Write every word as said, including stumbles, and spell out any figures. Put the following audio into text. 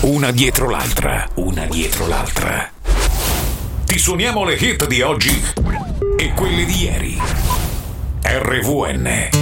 Una dietro l'altra, una dietro l'altra. Ti suoniamo le hit di oggi e quelle di ieri. R V N,